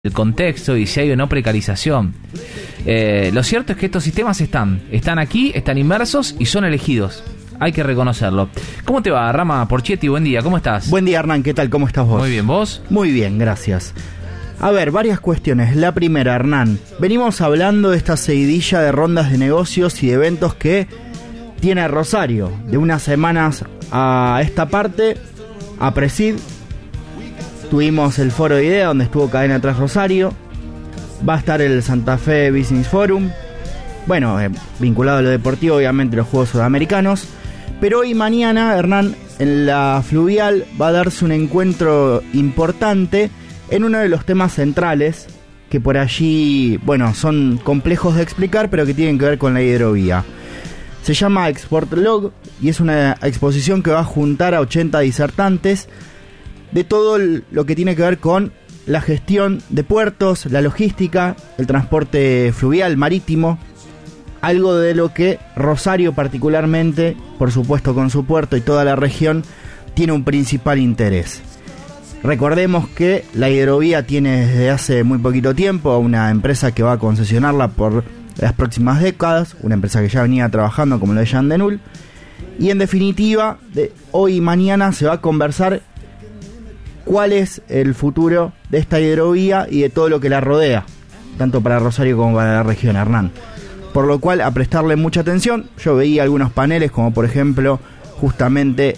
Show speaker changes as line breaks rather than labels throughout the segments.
el contexto y si hay o no precarización. Lo cierto es que estos sistemas están aquí, están inmersos y son elegidos. Hay que reconocerlo. ¿Cómo te va, Rama Porchetti? Buen día, ¿cómo estás?
Buen día, Hernán, ¿qué tal? ¿Cómo estás vos?
Muy bien, ¿vos?
Muy bien, gracias. A ver, varias cuestiones. La primera, Hernán, venimos hablando de esta seguidilla de rondas de negocios y de eventos que tiene Rosario. De unas semanas a esta parte, a Presid, tuvimos el Foro de Idea, donde estuvo Cadena Tras Rosario. Va a estar el Santa Fe Business Forum. Bueno, vinculado a lo deportivo, obviamente los Juegos Sudamericanos. Pero hoy y mañana, Hernán, en la Fluvial va a darse un encuentro importante en uno de los temas centrales, que por allí, bueno, son complejos de explicar, pero que tienen que ver con la hidrovía. Se llama Export Log y es una exposición que va a juntar a 80 disertantes de todo lo que tiene que ver con la gestión de puertos, la logística, el transporte fluvial, marítimo, algo de lo que Rosario particularmente, por supuesto con su puerto y toda la región, tiene un principal interés. Recordemos que la hidrovía tiene desde hace muy poquito tiempo una empresa que va a concesionarla por las próximas décadas, una empresa que ya venía trabajando como lo es Jean Denul, y en definitiva, de hoy y mañana se va a conversar cuál es el futuro de esta hidrovía y de todo lo que la rodea, tanto para Rosario como para la región, Hernán. Por lo cual, a prestarle mucha atención. Yo veía algunos paneles, como por ejemplo, justamente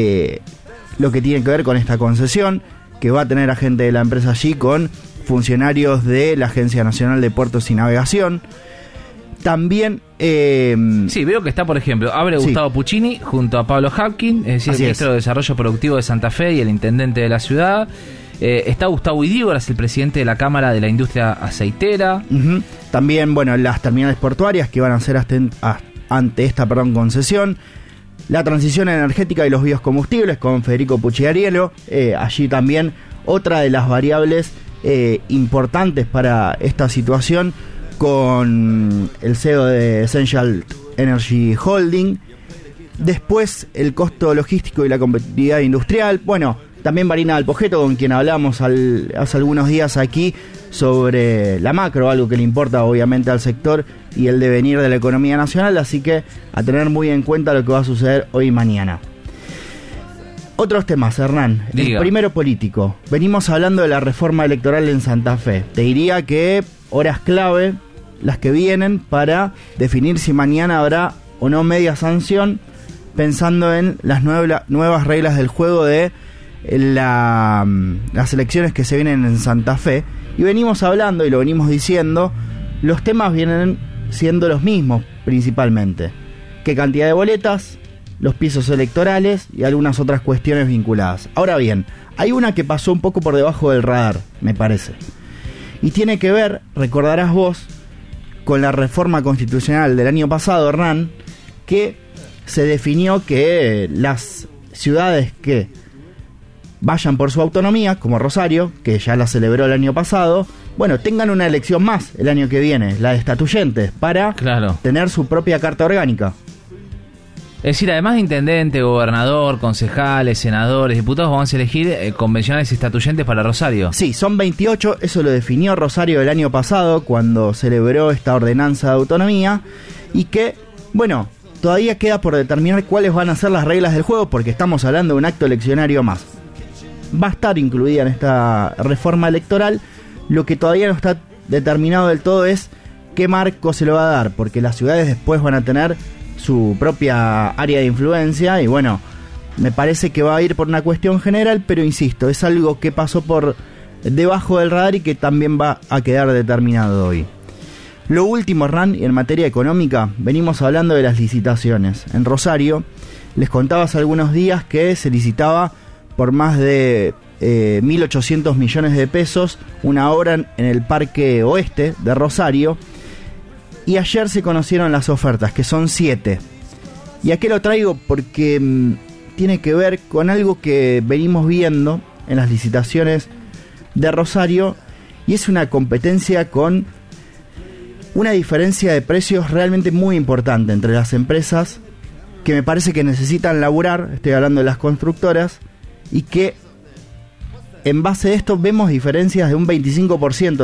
lo que tiene que ver con esta concesión, que va a tener a gente de la empresa allí, con funcionarios de la Agencia Nacional de Puertos y Navegación. También...
sí, veo que está, por ejemplo, abre Gustavo Puccini junto a Pablo Hapkin, es decir, el ministro de Desarrollo Productivo de Santa Fe y el intendente de la ciudad. Está Gustavo Idígoras, el presidente de la Cámara de la Industria Aceitera.
También, bueno, las terminales portuarias que van a ser ante esta concesión. La transición energética y los biocombustibles con Federico Pucciariello. Allí también otra de las variables importantes para esta situación, con el CEO de Essential Energy Holding. Después el costo logístico y la competitividad industrial. Bueno, también Marina Alpogeto, con quien hablamos hace algunos días aquí sobre la macro, algo que le importa obviamente al sector y el devenir de la economía nacional, así que a tener muy en cuenta lo que va a suceder hoy y mañana. Otros temas, Hernán.
Diga.
El primero, político. Venimos hablando de la reforma electoral en Santa Fe. Te diría que horas clave las que vienen para definir si mañana habrá o no media sanción, pensando en las nuevas reglas del juego de las elecciones que se vienen en Santa Fe. Y venimos hablando, y lo venimos diciendo, los temas vienen siendo los mismos principalmente. ¿Qué cantidad de boletas? Los pisos electorales y algunas otras cuestiones vinculadas. Ahora bien, hay una que pasó un poco por debajo del radar, me parece. Y tiene que ver, recordarás vos, con la reforma constitucional del año pasado, Hernán, que se definió que las ciudades que vayan por su autonomía, como Rosario, que ya la celebró el año pasado, bueno, tengan una elección más el año que viene, la de estatuyentes, para tener su propia carta orgánica.
Es decir, además de intendente, gobernador, concejales, senadores, diputados, vamos a elegir convencionales estatuyentes para Rosario.
Sí, son 28, eso lo definió Rosario el año pasado, cuando celebró esta ordenanza de autonomía, y que, bueno, todavía queda por determinar cuáles van a ser las reglas del juego, porque estamos hablando de un acto eleccionario más. Va a estar incluida en esta reforma electoral. Lo que todavía no está determinado del todo es qué marco se lo va a dar, porque las ciudades después van a tener su propia área de influencia y bueno, me parece que va a ir por una cuestión general, pero insisto, es algo que pasó por debajo del radar y que también va a quedar determinado hoy. Lo último, Hernán, y en materia económica, venimos hablando de las licitaciones. En Rosario, les contaba hace algunos días que se licitaba por más de 1.800 millones de pesos una obra en el Parque Oeste de Rosario. Y ayer se conocieron las ofertas, que son 7. ¿Y a qué lo traigo? Porque tiene que ver con algo que venimos viendo en las licitaciones de Rosario, y es una competencia con una diferencia de precios realmente muy importante entre las empresas que me parece que necesitan laburar, estoy hablando de las constructoras, y que en base a esto vemos diferencias de un 25%